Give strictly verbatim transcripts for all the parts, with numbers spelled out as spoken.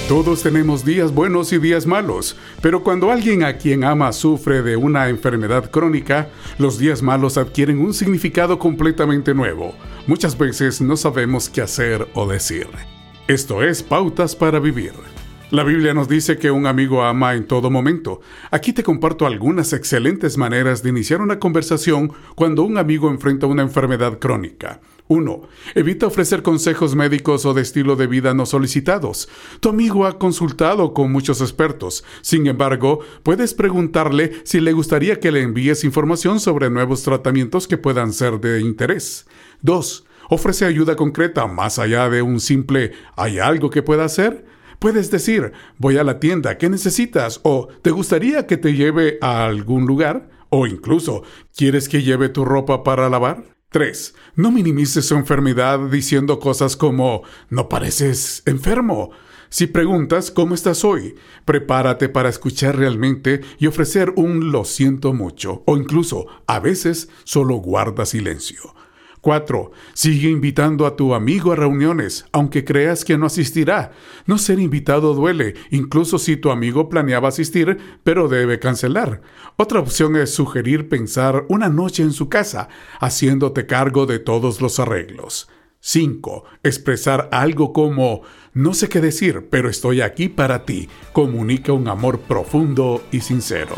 Todos tenemos días buenos y días malos, pero cuando alguien a quien ama sufre de una enfermedad crónica, los días malos adquieren un significado completamente nuevo. Muchas veces no sabemos qué hacer o decir. Esto es Pautas para Vivir. La Biblia nos dice que un amigo ama en todo momento. Aquí te comparto algunas excelentes maneras de iniciar una conversación cuando un amigo enfrenta una enfermedad crónica. uno. Evita ofrecer consejos médicos o de estilo de vida no solicitados. Tu amigo ha consultado con muchos expertos. Sin embargo, puedes preguntarle si le gustaría que le envíes información sobre nuevos tratamientos que puedan ser de interés. dos. Ofrece ayuda concreta más allá de un simple ¿hay algo que pueda hacer? Puedes decir, voy a la tienda, ¿qué necesitas? O ¿te gustaría que te lleve a algún lugar? O incluso, ¿quieres que lleve tu ropa para lavar? tres. No minimices su enfermedad diciendo cosas como, no pareces enfermo. Si preguntas, ¿cómo estás hoy? Prepárate para escuchar realmente y ofrecer un lo siento mucho. O incluso, a veces, solo guarda silencio. cuatro. Sigue invitando a tu amigo a reuniones, aunque creas que no asistirá. No ser invitado duele, incluso si tu amigo planeaba asistir, pero debe cancelar. Otra opción es sugerir pensar una noche en su casa, haciéndote cargo de todos los arreglos. cinco. Expresar algo como, no sé qué decir, pero estoy aquí para ti. Comunica un amor profundo y sincero.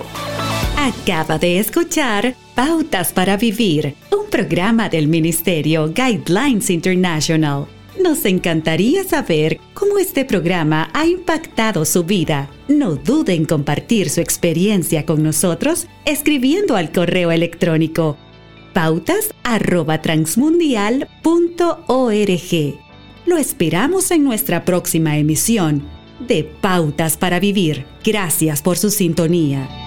Acaba de escuchar Pautas para Vivir, un programa del Ministerio Guidelines International. Nos encantaría saber cómo este programa ha impactado su vida. No dude en compartir su experiencia con nosotros escribiendo al correo electrónico pautas arroba transmundial punto org. Lo esperamos en nuestra próxima emisión de Pautas para Vivir. Gracias por su sintonía.